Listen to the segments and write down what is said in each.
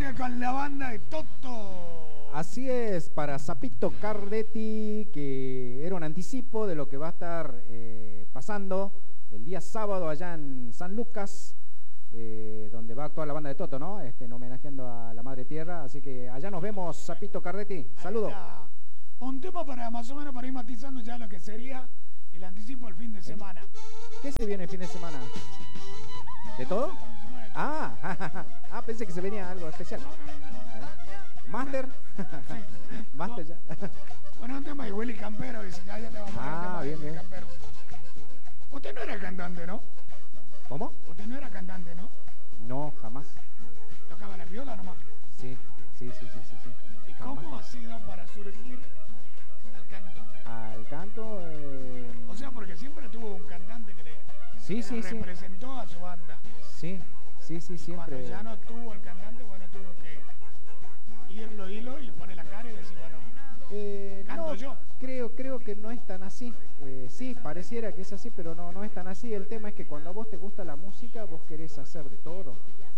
sigue con la banda de Toto. Así es, para Sapito Cardetti, que era un anticipo de lo que va a estar pasando el día sábado allá en San Lucas, donde va a actuar la banda de Toto, ¿no? Homenajeando a la Madre Tierra. Así que allá nos vemos, Sapito Cardetti. Saludos. Un tema para más o menos para ir matizando ya lo que sería el anticipo del fin de semana. ¿Qué se viene el fin de semana? ¿De todo? Pensé que se venía algo especial. ¿Master? Sí. Master ya. Bueno, un tema de Willy Campero, dice, ya te vamos a poner bien, de Willy bien. Campero. Usted no era cantante, ¿no? ¿Cómo? Usted no era cantante, ¿no? No, jamás. ¿Tocaba la viola nomás? Sí. ¿Y Jamás. cómo ha sido para surgir al canto? Al canto... O sea, porque siempre tuvo un cantante que le representó a su banda. Sí, siempre. Cuando ya no tuvo el cantante, bueno, tuvo que irlo y pone la cara y decir, bueno, canto no, yo. Creo que no es tan así. Sí, pareciera que es así, pero no es tan así. El tema es que cuando a vos te gusta la música, vos querés hacer de todo.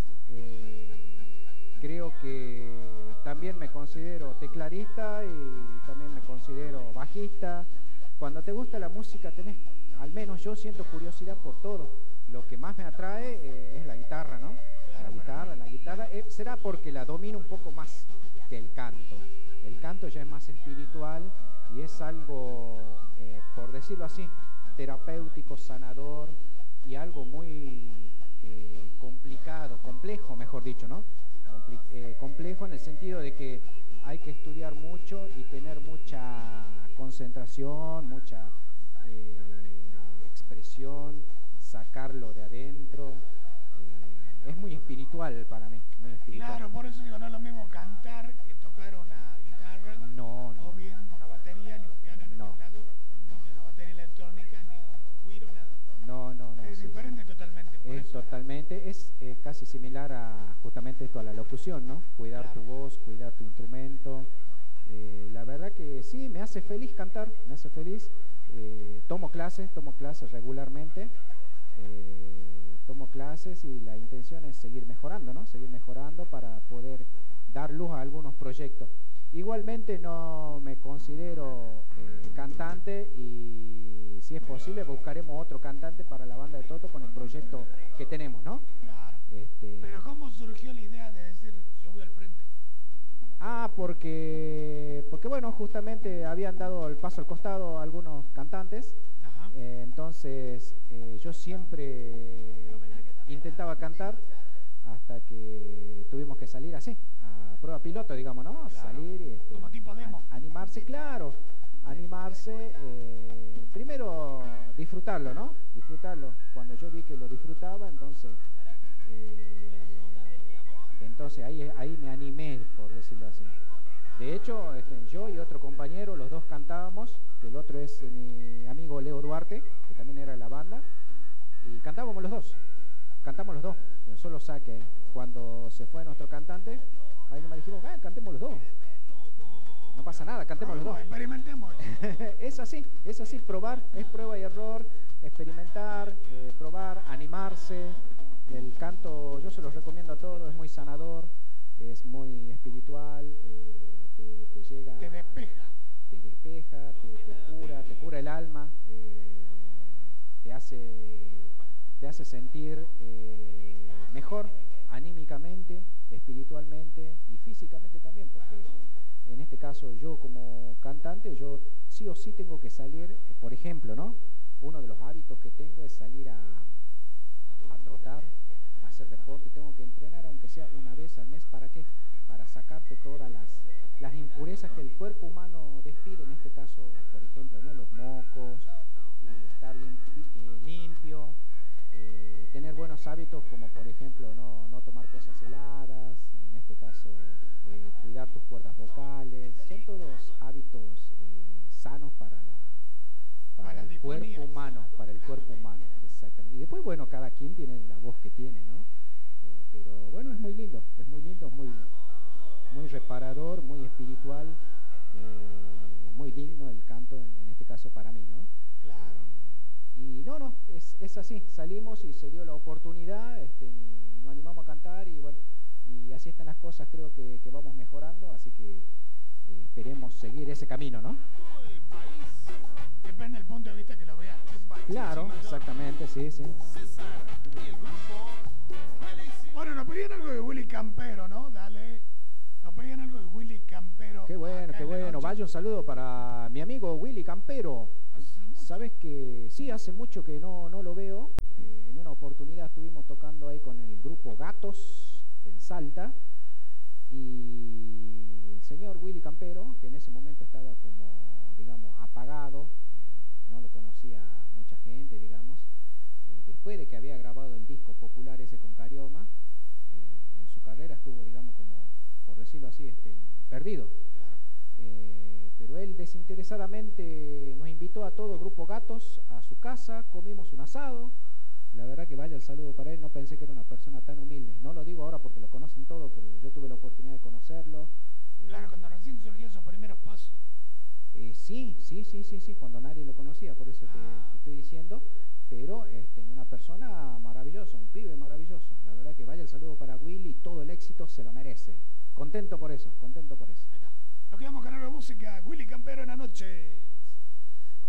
Creo que también me considero tecladista y también me considero bajista. Cuando te gusta la música tenés, al menos yo siento curiosidad por todo. Lo que más me atrae es la guitarra, ¿no? La guitarra será porque la domino un poco más que el canto. El canto ya es más espiritual y es algo, por decirlo así, terapéutico, sanador y algo muy complejo, mejor dicho, ¿no? Complejo en el sentido de que hay que estudiar mucho y tener mucha concentración, mucha expresión, sacarlo de adentro. Es muy espiritual para mí, muy espiritual. Claro, por eso digo, no es lo mismo cantar que tocar una guitarra, no. o bien una batería, ni un piano, ni un teclado, ni una batería electrónica, ni un güiro, nada. No. Es diferente totalmente. Es casi similar a justamente esto, a la locución, ¿no? Cuidar tu voz, cuidar tu instrumento. La verdad que sí, me hace feliz cantar, me hace feliz. Tomo clases regularmente. Tomo clases y la intención es seguir mejorando, ¿no? Seguir mejorando para poder dar luz a algunos proyectos. Igualmente no me considero cantante y si es posible buscaremos otro cantante para la banda de Toto con el proyecto que tenemos, ¿no? Claro. Pero ¿cómo surgió la idea de decir yo voy al frente? Porque bueno, justamente habían dado el paso al costado algunos cantantes. Entonces yo siempre intentaba cantar hasta que tuvimos que salir así, a prueba piloto, digamos, ¿no? Claro. Salir y como tipo demo. animarse, claro, primero disfrutarlo, ¿no? Disfrutarlo. Cuando yo vi que lo disfrutaba, entonces ahí me animé, por decirlo así. De hecho, yo y otro compañero, los dos cantábamos, que el otro es mi amigo Leo Duarte, que también era de la banda, y cantamos los dos. Solo saque. Cuando se fue nuestro cantante, ahí nomás dijimos, cantemos los dos. No pasa nada, cantemos los dos. Experimentemos. Es así, probar, es prueba y error, experimentar, probar, animarse. El canto, yo se los recomiendo a todos, es muy sanador, es muy espiritual, te llega... Te despeja. Te cura el alma, te hace sentir mejor anímicamente, espiritualmente y físicamente también, porque en este caso yo como cantante, yo sí o sí tengo que salir, por ejemplo, ¿no? Uno de los hábitos que tengo es salir a trotar, a hacer deporte, tengo que entrenar aunque sea una vez al mes, ¿para qué? Para sacarte todas las impurezas que el cuerpo humano despide, en este caso, por ejemplo, ¿no? Los mocos, y estar limpio, tener buenos hábitos como por ejemplo no tomar cosas heladas, en este caso cuidar tus cuerdas vocales, son todos hábitos sanos para el cuerpo humano, exactamente. Y después, bueno, cada quien tiene la voz que tiene, ¿no? Pero bueno, es muy lindo, muy reparador, muy espiritual, muy digno el canto, en este caso para mí, ¿no? Claro. Y es así, salimos y se dio la oportunidad, y nos animamos a cantar y bueno, y así están las cosas, creo que vamos mejorando, así que esperemos seguir ese camino, ¿no? Todo el país depende del punto de vista que lo veas. Claro, exactamente, sí, sí. César y el grupo. Bueno, nos pedían algo de Willy Campero, ¿no? Dale. Nos pedían algo de Willy Campero. Qué bueno, qué bueno. Vaya un saludo para mi amigo Willy Campero. Sabes que sí, hace mucho que no lo veo. En una oportunidad estuvimos tocando ahí con el grupo Gatos en Salta. Y el señor Willy Campero, que en ese momento estaba como, digamos, apagado, no lo conocía mucha gente, digamos, después de que había grabado el disco popular ese con Carioma, en su carrera estuvo, digamos, como, por decirlo así, perdido. Claro. Pero él desinteresadamente nos invitó a todo el grupo Gatos a su casa, comimos un asado. La verdad que vaya el saludo para él, no pensé que era una persona tan humilde. No lo digo ahora porque lo conocen todo, pero yo tuve la oportunidad de conocerlo. Claro, cuando recién surgieron esos primeros pasos. Sí, cuando nadie lo conocía, por eso te estoy diciendo. Pero una persona maravillosa, un pibe maravilloso. La verdad que vaya el saludo para Willy, todo el éxito se lo merece. Contento por eso, contento por eso. Ahí está. Nos quedamos con algo de música. Willy Campero en la noche.